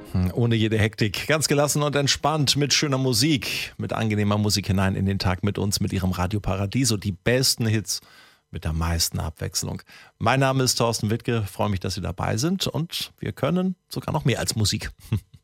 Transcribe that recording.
Ohne jede Hektik, ganz gelassen und entspannt mit schöner Musik, mit angenehmer Musik hinein in den Tag mit uns, mit Ihrem Radio Paradiso. Die besten Hits mit der meisten Abwechslung. Mein Name ist Thorsten Wittke, freue mich, dass Sie dabei sind und wir können sogar noch mehr als Musik.